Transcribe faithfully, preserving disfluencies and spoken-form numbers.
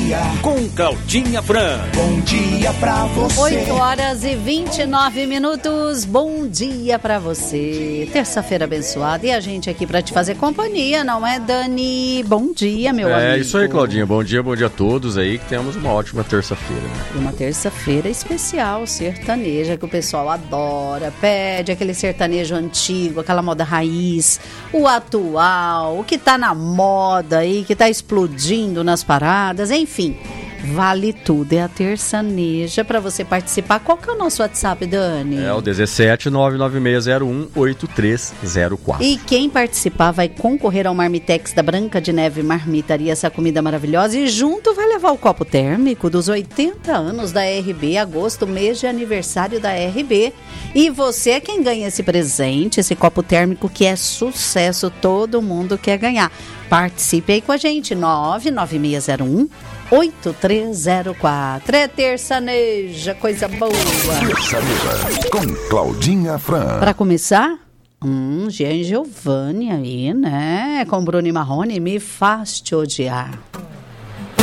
dia, com Claudinha Fran. bom dia pra você. oito horas e vinte e nove minutos, bom dia pra você. Terça-feira abençoada e a gente aqui pra te fazer companhia, não é, Dani? Bom dia, meu é, amigo. É isso aí, Claudinha. Bom dia, bom dia a todos aí, que temos uma ótima terça-feira. Né? Uma terça-feira especial, sertaneja, que o pessoal adora, pede aquele sertanejo antigo, aquela moda raiz, o atual, o que tá na moda aí, que tá explodindo nas paradas, enfim. Vale tudo, é a terçaneja para você participar. Qual que é o nosso WhatsApp, Dani? É o dezessete nove nove seis zero um oito três zero quatro. E quem participar vai concorrer ao Marmitex da Branca de Neve Marmitaria, essa comida maravilhosa. E junto vai levar o copo térmico dos oitenta anos da R B, agosto, mês de aniversário da R B. E você é quem ganha esse presente, esse copo térmico que é sucesso, todo mundo quer ganhar. Participe aí com a gente, nove nove seis zero um oito três zero quatro. É terçaneja, coisa boa. Terçaneja com Claudinha Fran. Para começar, hum, Jean Giovanni aí, né? Com Bruno e Marrone, Me Faz Te Odiar.